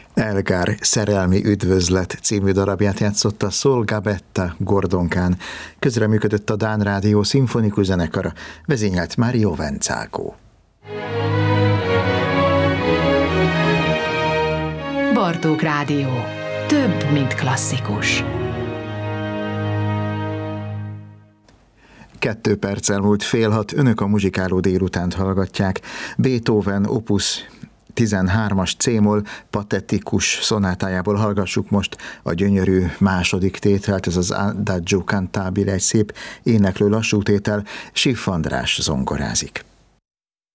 Elgar szerelmi üdvözlet című darabját játszotta Sol Gabetta Gordonkán. Közreműködött a Dán Rádió szimfonikus zenekara, vezényelt Mario Vencago. Bartók Rádió. Több, mint klasszikus. 2 perccel múlt 5:30, önök a muzsikáló délutánt hallgatják. Beethoven opus 13-as C-moll patetikus szonátájából hallgassuk most a gyönyörű második tételt, ez az Adagio cantabile, egy szép éneklő lassú tétel, Schiff András zongorázik.